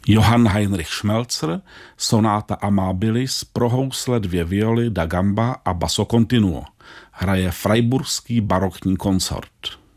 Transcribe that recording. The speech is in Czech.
Johann Heinrich Schmelzer, sonáta Amabilis pro housle, 2 violy, da gamba a basso continuo. Hraje Freiburský barokní koncert.